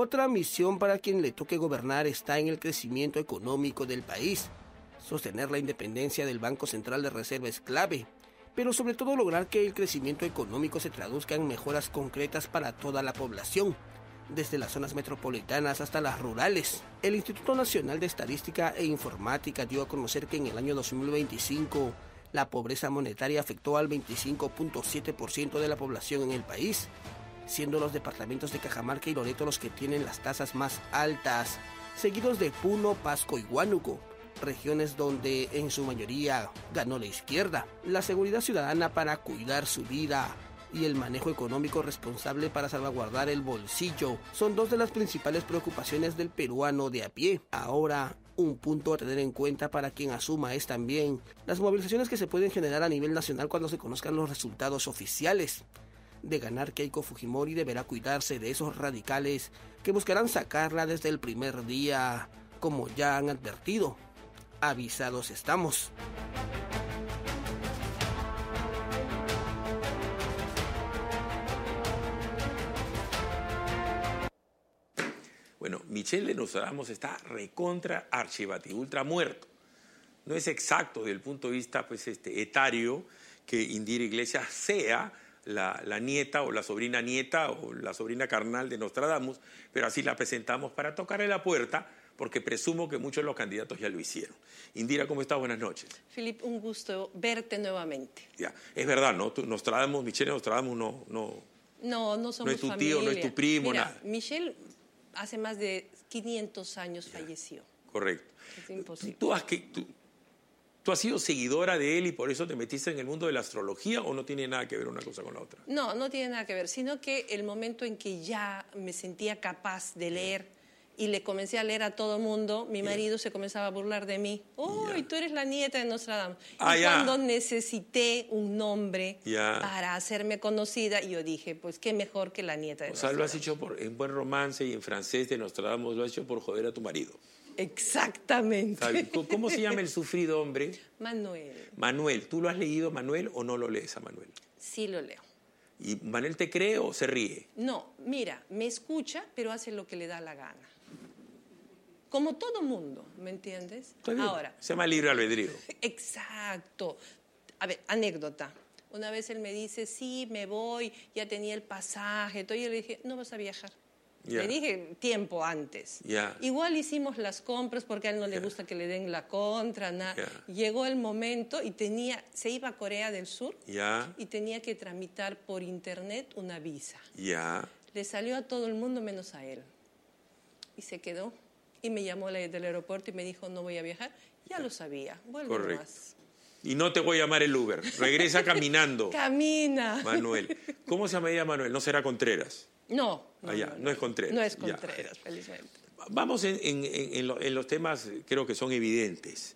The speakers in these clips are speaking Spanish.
Otra misión para quien le toque gobernar está en el crecimiento económico del país. Sostener la independencia del Banco Central de Reserva es clave, pero sobre todo lograr que el crecimiento económico se traduzca en mejoras concretas para toda la población, desde las zonas metropolitanas hasta las rurales. El Instituto Nacional de Estadística e Informática dio a conocer que en el año 2025 la pobreza monetaria afectó al 25.7% de la población en el país, siendo los departamentos de Cajamarca y Loreto los que tienen las tasas más altas, seguidos de Puno, Pasco y Huánuco, regiones donde en su mayoría ganó la izquierda. La seguridad ciudadana para cuidar su vida y el manejo económico responsable para salvaguardar el bolsillo son dos de las principales preocupaciones del peruano de a pie. Ahora, un punto a tener en cuenta para quien asuma es también las movilizaciones que se pueden generar a nivel nacional cuando se conozcan los resultados oficiales. De ganar Keiko Fujimori deberá cuidarse de esos radicales que buscarán sacarla desde el primer día, como ya han advertido. Avisados estamos. Bueno, Michel de Nostradamus está recontra archivati, ultra muerto. No es exacto desde el punto de vista etario que Indira Iglesias sea la nieta o la sobrina nieta o la sobrina carnal de Nostradamus, pero así la presentamos para tocarle la puerta, porque presumo que muchos de los candidatos ya lo hicieron. Indira, ¿cómo estás? Buenas noches. Philip, un gusto verte nuevamente. Ya, es verdad, ¿no? Nostradamus, Michel Nostradamus no somos no es tu familia. tío, no es tu primo, Mira, nada. Michel hace más de 500 años falleció. Correcto. Es imposible. ¿Tú has sido seguidora de él y por eso te metiste en el mundo de la astrología o no tiene nada que ver una cosa con la otra? No tiene nada que ver, sino que el momento en que ya me sentía capaz de leer y le comencé a leer a todo mundo, mi marido se comenzaba a burlar de mí. ¡Uy, tú eres la nieta de Nostradamus! Cuando necesité un nombre para hacerme conocida, yo dije, pues qué mejor que la nieta de Nostradamus. O sea, lo has hecho en buen romance y en francés de Nostradamus, lo has hecho por joder a tu marido. Exactamente. ¿Cómo se llama el sufrido hombre? Manuel. Manuel. ¿Tú lo has leído, Manuel, o no lo lees a Manuel? Sí lo leo. ¿Y Manuel te cree o se ríe? No, mira, me escucha, pero hace lo que le da la gana. Como todo mundo, ¿me entiendes? Ahora. Se llama libre albedrío. Exacto. A ver, anécdota. Una vez él me dice, sí, me voy, ya tenía el pasaje. Todo. Yo le dije, no vas a viajar. Le dije tiempo antes. Igual hicimos las compras porque a él no le gusta que le den la contra. Llegó el momento y se iba a Corea del Sur y tenía que tramitar por internet una visa. Le salió a todo el mundo menos a él. Y se quedó. Y me llamó del aeropuerto y me dijo, no voy a viajar. Ya lo sabía. Vuelve más. Y no te voy a llamar el Uber. Regresa caminando. Camina. Manuel. ¿Cómo se llama Manuel? ¿No será Contreras? No es Contreras. No es Contreras, felizmente. Vamos en los temas, creo que son evidentes.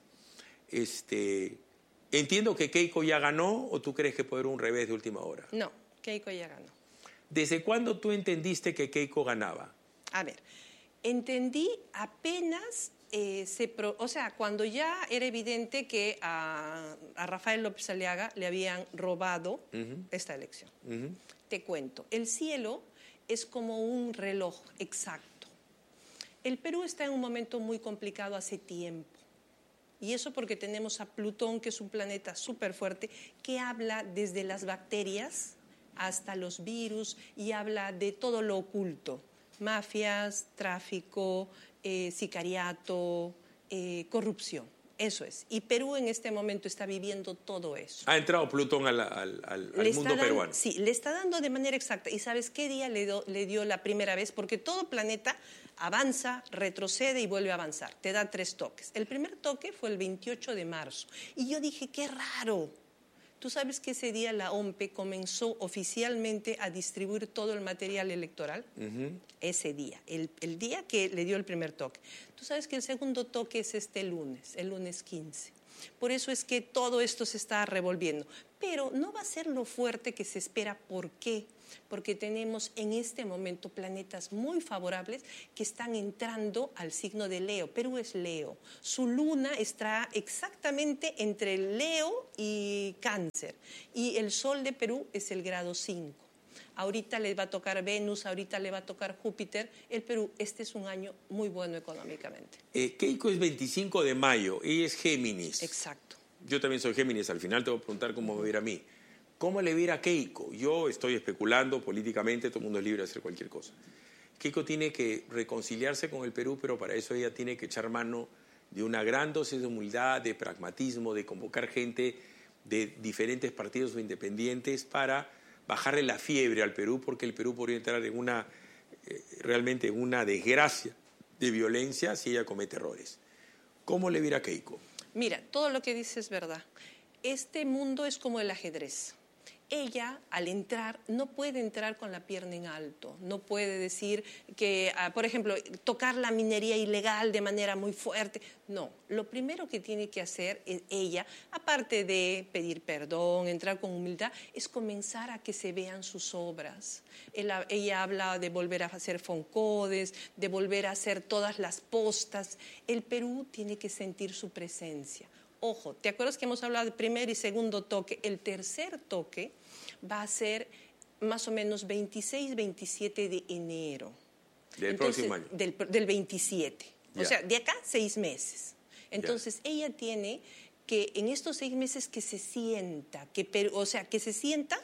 Entiendo que Keiko ya ganó, ¿o tú crees que puede haber un revés de última hora? No, Keiko ya ganó. ¿Desde cuándo tú entendiste que Keiko ganaba? A ver, entendí apenas, cuando ya era evidente que a Rafael López Aliaga le habían robado esta elección. Te cuento, el cielo es como un reloj exacto. El Perú está en un momento muy complicado hace tiempo. Y eso porque tenemos a Plutón, que es un planeta súper fuerte, que habla desde las bacterias hasta los virus y habla de todo lo oculto. Mafias, tráfico, sicariato, corrupción. Eso es. Y Perú en este momento está viviendo todo eso. Ha entrado Plutón al mundo peruano. Sí, le está dando de manera exacta. ¿Y sabes qué día le dio la primera vez? Porque todo planeta avanza, retrocede y vuelve a avanzar. Te da 3 toques. El primer toque fue el 28 de marzo. Y yo dije, qué raro. Tú sabes que ese día la OMPE comenzó oficialmente a distribuir todo el material electoral. Ese día, el día que le dio el primer toque. Tú sabes que el segundo toque es el lunes 15. Por eso es que todo esto se está revolviendo. Pero no va a ser lo fuerte que se espera. ¿Por qué? Porque tenemos en este momento planetas muy favorables que están entrando al signo de Leo. Perú es Leo. Su luna está exactamente entre Leo y Cáncer. Y el sol de Perú es el grado 5. ahorita le va a tocar Venus, ahorita le va a tocar Júpiter. El Perú, este es un año muy bueno económicamente. Keiko es 25 de mayo, ella es Géminis. Exacto. Yo también soy Géminis, al final te voy a preguntar cómo me va a ir a mí. ¿Cómo le va a ir a Keiko? Yo estoy especulando políticamente, todo el mundo es libre de hacer cualquier cosa. Keiko tiene que reconciliarse con el Perú, pero para eso ella tiene que echar mano de una gran dosis de humildad, de pragmatismo, de convocar gente de diferentes partidos o independientes para bajarle la fiebre al Perú, porque el Perú podría entrar en realmente en una desgracia de violencia si ella comete errores. ¿Cómo le va a ir a Keiko? Mira, todo lo que dices es verdad. Este mundo es como el ajedrez. Ella, al entrar, no puede entrar con la pierna en alto. No puede decir que, por ejemplo, tocar la minería ilegal de manera muy fuerte. No, lo primero que tiene que hacer ella, aparte de pedir perdón, entrar con humildad, es comenzar a que se vean sus obras. Ella habla de volver a hacer foncodes, de volver a hacer todas las postas. El Perú tiene que sentir su presencia. Ojo, ¿te acuerdas que hemos hablado de primer y segundo toque? El tercer toque va a ser más o menos 26, 27 de enero. Del próximo año. Del 27. Ya. O sea, de acá 6 meses. Entonces, ella tiene que en estos 6 meses que se sienta, que se sienta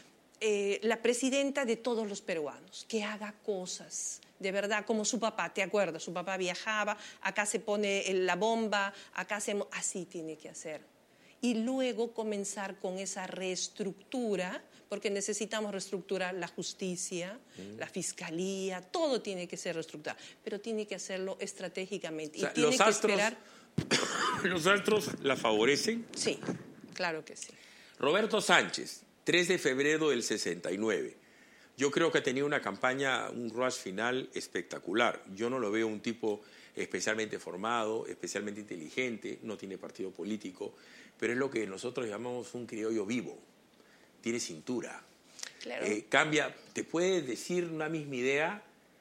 la presidenta de todos los peruanos, que haga cosas. De verdad, como su papá, ¿te acuerdas? Su papá viajaba, acá se pone la bomba, así tiene que hacer. Y luego comenzar con esa reestructura, porque necesitamos reestructurar la justicia, la fiscalía, todo tiene que ser reestructurado, pero tiene que hacerlo estratégicamente. O sea, y tiene que esperar. ¿Los astros la favorecen? Sí, claro que sí. Roberto Sánchez, 3 de febrero del 69. Yo creo que ha tenido una campaña, un rush final espectacular. Yo no lo veo un tipo especialmente formado, especialmente inteligente, no tiene partido político, pero es lo que nosotros llamamos un criollo vivo. Tiene cintura. Claro. Cambia, te puede decir una misma idea,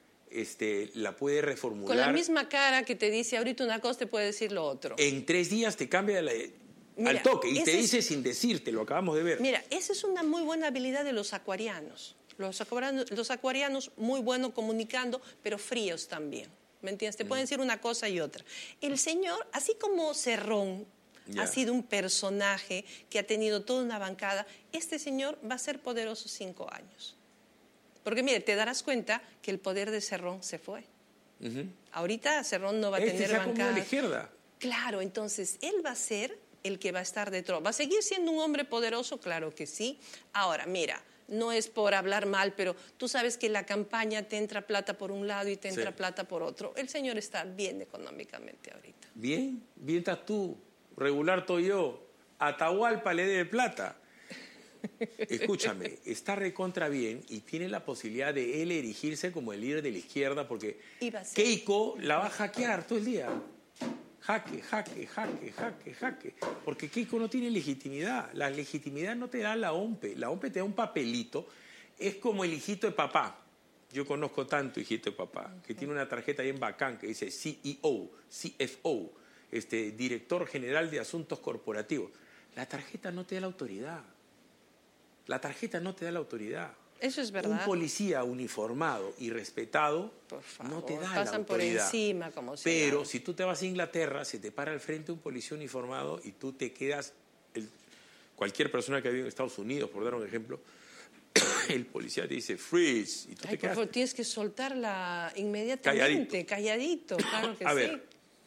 la puede reformular. Con la misma cara que te dice ahorita una cosa, te puede decir lo otro. En 3 días te cambia al toque y te dice sin decirte, lo acabamos de ver. Mira, esa es una muy buena habilidad de los acuarianos. Los acuarianos muy buenos comunicando, pero fríos también. ¿Me entiendes? Te pueden decir una cosa y otra. El señor, así como Cerrón ha sido un personaje que ha tenido toda una bancada, este señor va a ser poderoso 5 años. Porque, mire, te darás cuenta que el poder de Cerrón se fue. Ahorita Cerrón no va a tener se ha bancada. comido a la izquierda. Claro, entonces él va a ser el que va a estar detrás. ¿Va a seguir siendo un hombre poderoso? Claro que sí. Ahora, mira, no es por hablar mal, pero tú sabes que la campaña te entra plata por un lado y te entra plata por otro. El señor está bien económicamente ahorita. Bien estás tú, regular estoy yo, Atahualpa le debe plata. Escúchame, está recontra bien y tiene la posibilidad de él erigirse como el líder de la izquierda porque Keiko la va a hackear todo el día. Jaque. Porque Keiko no tiene legitimidad. La legitimidad no te da la OMPE. La OMPE te da un papelito. Es como el hijito de papá. Yo conozco tanto hijito de papá, que tiene una tarjeta bien bacán que dice CEO, CFO, Director General de Asuntos Corporativos. La tarjeta no te da la autoridad. La tarjeta no te da la autoridad. Eso es verdad. Un policía uniformado y respetado no te da la autoridad. Pasan por encima como si Pero si tú te vas a Inglaterra, se te para al frente un policía uniformado y tú te quedas... cualquier persona que ha vivido en Estados Unidos, por dar un ejemplo, el policía te dice freeze y tú te quedas... Por favor, tienes que soltarla inmediatamente, calladito, claro que a sí. Ver,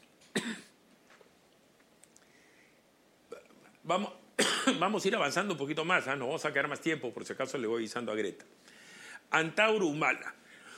vamos a ir avanzando un poquito más, no vamos a quedar más tiempo, por si acaso le voy avisando a Greta. Antauro Humala.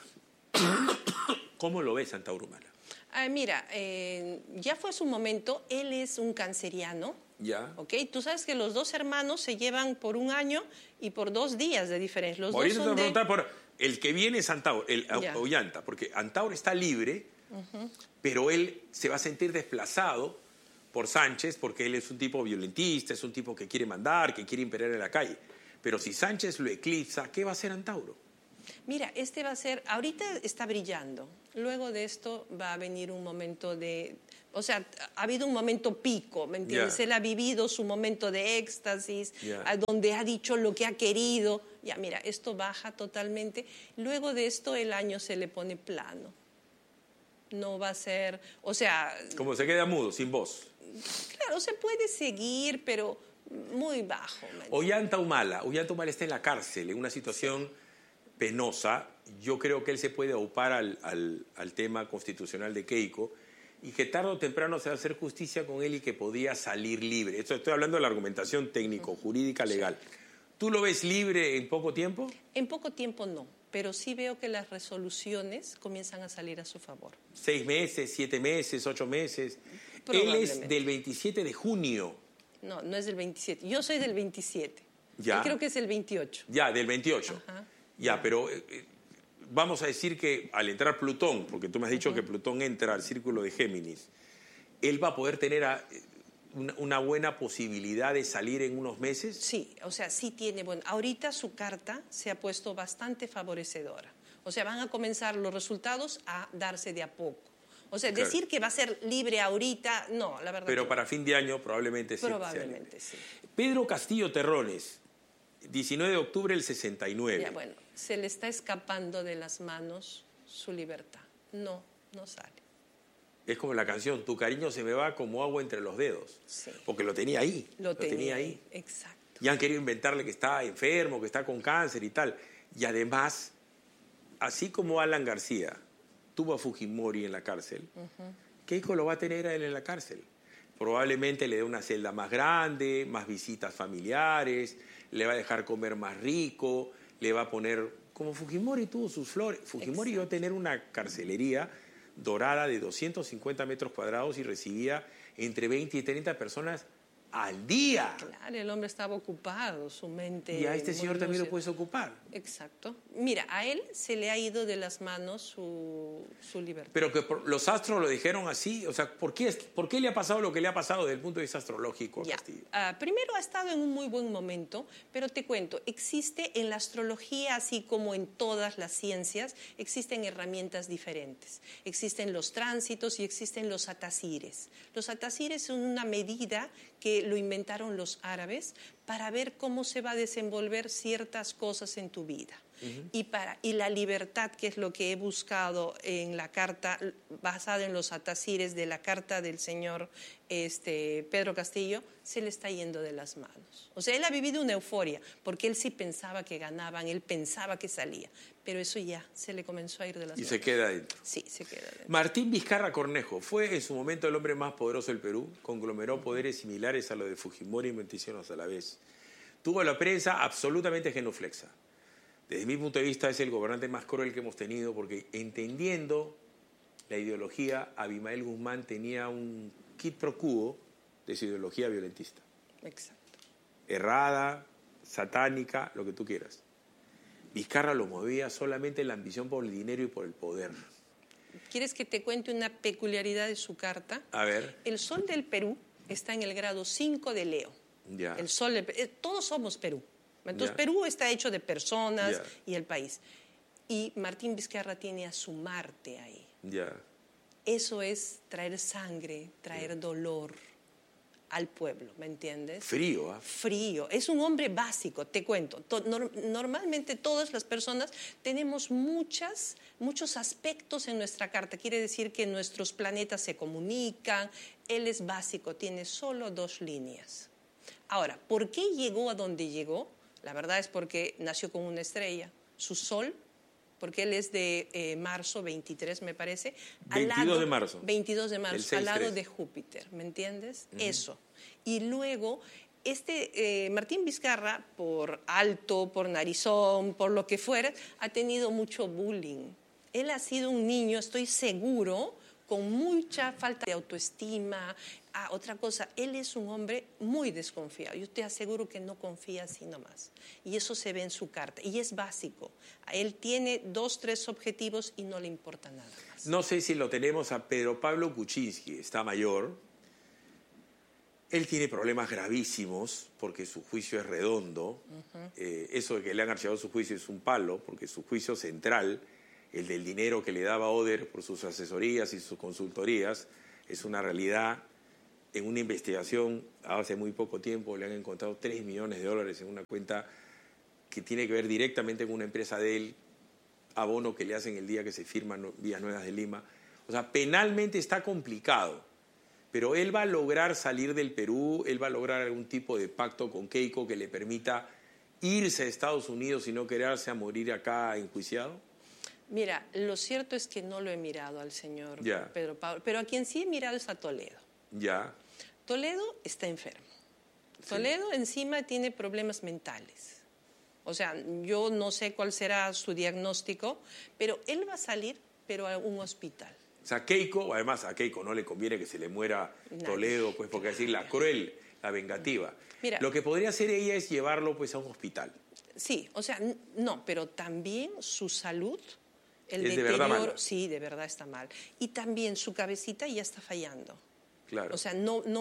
¿Cómo lo ves, Antauro Humala? Mira, ya fue su momento, él es un canceriano. Ya. ¿Ok? Tú sabes que los 2 hermanos se llevan por 1 año y por 2 días de diferencia. Los ahorita dos te voy a son preguntar por el que viene es Antauro, Ollanta, porque Antauro está libre, pero él se va a sentir desplazado por Sánchez porque él es un tipo violentista, es un tipo que quiere mandar, que quiere imperar en la calle. Pero si Sánchez lo eclipsa, ¿qué va a hacer Antauro? Mira, este va a ser, ahorita está brillando, luego de esto va a venir un momento de, o sea, ha habido un momento pico, ¿me entiendes? Ya. Él ha vivido su momento de éxtasis, Ya. donde ha dicho lo que ha querido, ya mira, esto baja totalmente, luego de esto el año se le pone plano, no va a ser, o sea, Como se queda mudo, sin voz. claro, se puede seguir, pero muy bajo. ¿me entiendes? Ollanta Humala está en la cárcel, en una situación penosa. Yo creo que él se puede aupar al tema constitucional de Keiko y que tarde o temprano se va a hacer justicia con él y que podía salir libre. Esto estoy hablando de la argumentación técnico-jurídica legal. ¿Tú lo ves libre en poco tiempo? En poco tiempo no, pero sí veo que las resoluciones comienzan a salir a su favor. 6 meses, 7 meses, 8 meses. Él es Probablemente. del 27 de junio. No, no es del 27. Yo soy del 27. Ya. Yo creo que es el 28. Ya, del 28. Ajá. Ya, pero vamos a decir que al entrar Plutón, porque tú me has dicho que Plutón entra al círculo de Géminis, él va a poder tener una buena posibilidad de salir en unos meses. Sí, o sea, sí tiene. Bueno, ahorita su carta se ha puesto bastante favorecedora. O sea, van a comenzar los resultados a darse de a poco. O sea, Claro. decir que va a ser libre ahorita, no, la verdad. Pero que para fin de año probablemente sí. probablemente sí. Pedro Castillo Terrones, 19 de octubre del 69. Ya, bueno, se le está escapando de las manos su libertad. No, no sale. Es como la canción, tu cariño se me va como agua entre los dedos. Sí. Porque lo tenía ahí. Lo tenía ahí. Exacto. Y han querido inventarle que está enfermo, que está con cáncer y tal. Y además, así como Alan García tuvo a Fujimori en la cárcel, Keiko lo va a tener a él en la cárcel. Probablemente le dé una celda más grande, más visitas familiares, le va a dejar comer más rico, le va a poner, como Fujimori tuvo sus flores. Fujimori iba a tener una carcelería dorada de 250 metros cuadrados y recibía entre 20 y 30 personas al día. Claro, el hombre estaba ocupado, su mente. Y a este muy señor también lo lúcida. puedes ocupar. Exacto. Mira, a él se le ha ido de las manos su libertad. Pero que los astros lo dijeron así, o sea, ¿por qué le ha pasado lo que le ha pasado desde el punto de vista astrológico a Ya. Castillo? Primero ha estado en un muy buen momento, pero te cuento, existe en la astrología, así como en todas las ciencias, existen herramientas diferentes. Existen los tránsitos y existen los atasires. Los atasires son una medida que lo inventaron los árabes para ver cómo se va a desenvolver ciertas cosas en tu vida. Y la libertad, que es lo que he buscado en la carta, basada en los atasires de la carta del señor Pedro Castillo, se le está yendo de las manos. O sea, él ha vivido una euforia, porque él sí pensaba que ganaban, él pensaba que salía, pero eso ya se le comenzó a ir de las Y manos. se queda dentro. Sí, se queda dentro. Martín Vizcarra Cornejo fue en su momento el hombre más poderoso del Perú, conglomeró poderes similares a los de Fujimori y Montesinos a la vez. Tuvo la prensa absolutamente genuflexa. Desde mi punto de vista es el gobernante más cruel que hemos tenido porque entendiendo la ideología, Abimael Guzmán tenía un quid pro quo de su ideología violentista. Exacto. Errada, satánica, lo que tú quieras. Vizcarra lo movía solamente la ambición por el dinero y por el poder. ¿Quieres que te cuente una peculiaridad de su carta? A ver. El sol del Perú está en el grado 5 de Leo. Ya. El sol todos somos Perú. Entonces Ya. Perú está hecho de personas Ya. y el país. Y Martín Vizcarra tiene a su Marte ahí. Ya. Eso es traer sangre, traer dolor al pueblo, ¿me entiendes? Frío, ¿ah? Frío. Es un hombre básico, te cuento. Normalmente todas las personas tenemos muchos aspectos en nuestra carta. Quiere decir que nuestros planetas se comunican. Él es básico, tiene solo 2 líneas. Ahora, ¿por qué llegó a donde llegó? La verdad es porque nació con una estrella. Su sol, porque él es de marzo 23, me parece. 22 de marzo. 22 de marzo, El al lado 6-3. de Júpiter, ¿me entiendes? Eso. Y luego, Martín Vizcarra, por alto, por narizón, por lo que fuera, ha tenido mucho bullying. Él ha sido un niño, estoy seguro, con mucha falta de autoestima. Otra cosa, él es un hombre muy desconfiado. Yo te aseguro que no confía así nomás. Y eso se ve en su carta. Y es básico. Él tiene 2, 3 objetivos y no le importa nada más. No sé si lo tenemos a Pedro Pablo Kuczynski, está mayor. Él tiene problemas gravísimos porque su juicio es redondo. Eso de que le han archivado su juicio es un palo, porque su juicio central, el del dinero que le daba Oder por sus asesorías y sus consultorías, es una realidad. En una investigación hace muy poco tiempo le han encontrado $3 millones en una cuenta que tiene que ver directamente con una empresa de él, abono que le hacen el día que se firman Vías Nuevas de Lima. O sea, penalmente está complicado, pero él va a lograr salir del Perú, él va a lograr algún tipo de pacto con Keiko que le permita irse a Estados Unidos y no quedarse a morir acá enjuiciado. Mira, lo cierto es que no lo he mirado al señor Ya. Pedro Pablo, pero a quien sí he mirado es a Toledo. Ya. Toledo está enfermo. Sí. Toledo encima tiene problemas mentales. O sea, yo no sé cuál será su diagnóstico, pero él va a salir, pero a un hospital. O sea, Keiko, además a Keiko no le conviene que se le muera Toledo, pues porque decir la cruel, la vengativa. Mira, lo que podría hacer ella es llevarlo pues a un hospital. Sí, o sea, no, pero también su salud, el es de verdad deterioro, mala. sí, de verdad está mal. Y también su cabecita ya está fallando. Claro. O sea,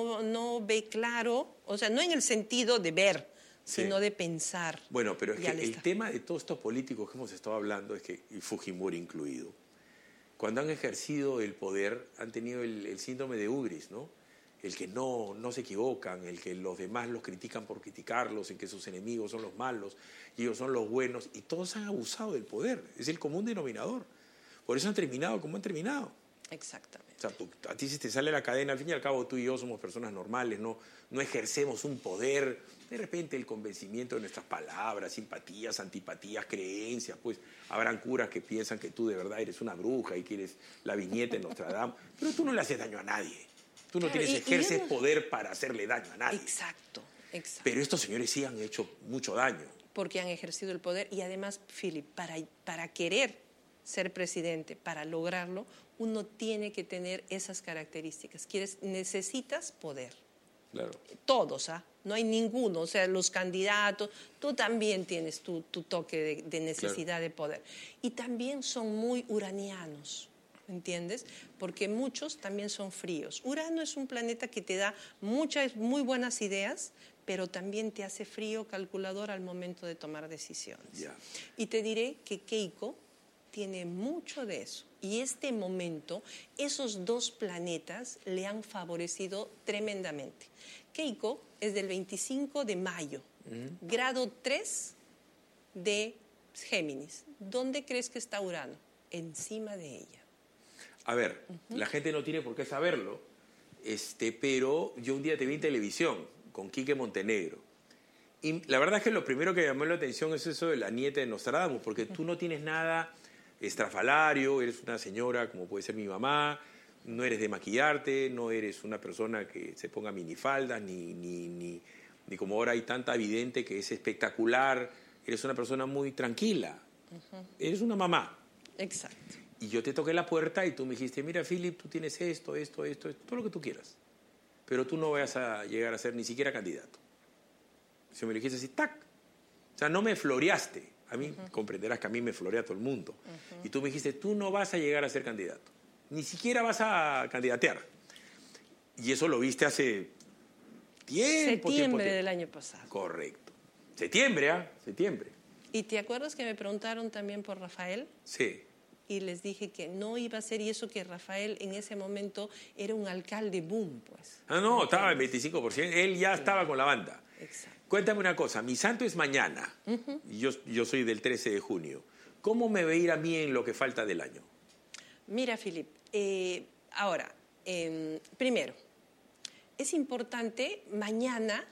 no ve claro, o sea, no en el sentido de ver, Sí. sino de pensar. Bueno, pero es Ya que le el está. tema de todos estos políticos que hemos estado hablando es que, y Fujimori incluido, cuando han ejercido el poder han tenido el síndrome de Ubris, ¿no? El que no se equivocan, el que los demás los critican por criticarlos, el que sus enemigos son los malos y ellos son los buenos, y todos han abusado del poder. Es el común denominador. Por eso han terminado como han terminado. Exactamente. O sea, a ti si te sale la cadena, al fin y al cabo tú y yo somos personas normales, no ejercemos un poder. De repente el convencimiento de nuestras palabras, simpatías, antipatías, creencias, pues habrán curas que piensan que tú de verdad eres una bruja y que eres la viñeta de Nostradamus, pero tú no le haces daño a nadie. Tú no Claro, ejerces poder para hacerle daño a nadie. Exacto. Pero estos señores sí han hecho mucho daño. Porque han ejercido el poder y además, Philip, para querer ser presidente, para lograrlo, uno tiene que tener esas características. Necesitas poder. Claro. Todos, ¿ah? No hay ninguno, o sea, los candidatos, tú también tienes tu toque de necesidad Claro. de poder. Y también son muy uranianos, ¿entiendes? Porque muchos también son fríos. Urano es un planeta que te da muchas, muy buenas ideas, pero también te hace frío, calculador al momento de tomar decisiones. Ya. Y te diré que Keiko tiene mucho de eso. Y este momento, esos dos planetas le han favorecido tremendamente. Keiko es del 25 de mayo, grado 3 de Géminis. ¿Dónde crees que está Urano? Encima de ella. A ver, la gente no tiene por qué saberlo, pero yo un día te vi en televisión con Quique Montenegro. Y la verdad es que lo primero que llamó la atención es eso de la nieta de Nostradamus, porque tú no tienes nada estrafalario, eres una señora como puede ser mi mamá, no eres de maquillarte, no eres una persona que se ponga minifaldas, ni como ahora hay tanta vidente que es espectacular, eres una persona muy tranquila, eres una mamá. Exacto. Y yo te toqué la puerta y tú me dijiste, mira, Philip, tú tienes esto, todo lo que tú quieras, pero tú no vas a llegar a ser ni siquiera candidato. Si me lo dijiste así, ¡tac! O sea, no me floreaste. A mí, comprenderás que a mí me florea todo el mundo. Y tú me dijiste, tú no vas a llegar a ser candidato. Ni siquiera vas a candidatear. Y eso lo viste hace Septiembre del año pasado. Correcto. Septiembre, ¿ah? Septiembre. ¿Y te acuerdas que me preguntaron también por Rafael? Sí. Y les dije que no iba a ser, y eso que Rafael en ese momento era un alcalde boom, pues. Ah, no, estaba en 25%. Él ya estaba con la banda. Exacto. Cuéntame una cosa, mi santo es mañana. Yo soy del 13 de junio. ¿Cómo me va a ir a mí en lo que falta del año? Mira, Philip, ahora, primero, es importante mañana,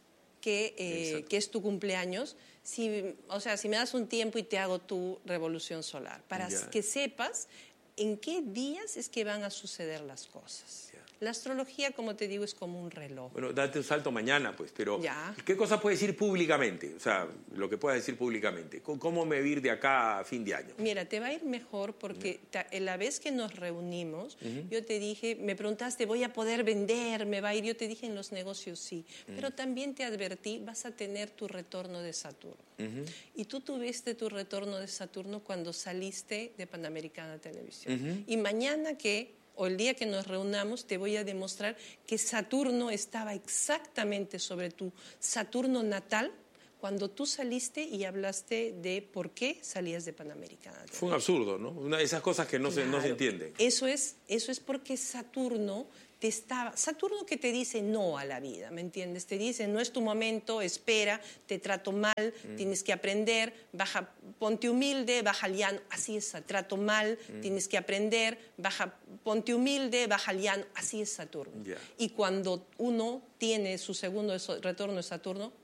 que es tu cumpleaños, si me das un tiempo y te hago tu revolución solar, para que sepas en qué días es que van a suceder las cosas. La astrología, como te digo, es como un reloj. Bueno, date un salto mañana, pues, pero Ya. ¿qué cosas puedes decir públicamente? O sea, lo que puedas decir públicamente. ¿Cómo me va a ir de acá a fin de año? Mira, te va a ir mejor porque la vez que nos reunimos, yo te dije, me preguntaste, ¿voy a poder vender? ¿Me va a ir? Yo te dije, en los negocios sí. Pero también te advertí, vas a tener tu retorno de Saturno. Y tú tuviste tu retorno de Saturno cuando saliste de Panamericana Televisión. Y mañana que o el día que nos reunamos te voy a demostrar que Saturno estaba exactamente sobre tu Saturno natal cuando tú saliste y hablaste de por qué salías de Panamericana. Fue un absurdo, ¿no? Una de esas cosas que no se entienden. Eso es porque Saturno Saturno que te dice no a la vida, ¿me entiendes? Te dice, no es tu momento, espera, te trato mal, tienes que aprender, ponte humilde, baja al llano, así es, trato mal, tienes que aprender, ponte humilde, baja al llano, así es Saturno. Yeah. Y cuando uno tiene su segundo retorno de Saturno,